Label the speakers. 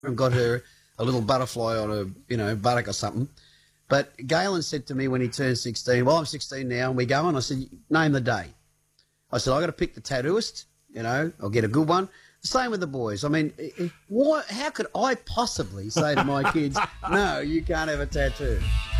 Speaker 1: and got her a little butterfly on her, buttock or something. But Galen said to me when he turned 16, well, I'm 16 now, and we go on. I said, name the day. I said, I got to pick the tattooist, I'll get a good one. The same with the boys. I mean, how could I possibly say to my kids, no, you can't have a tattoo?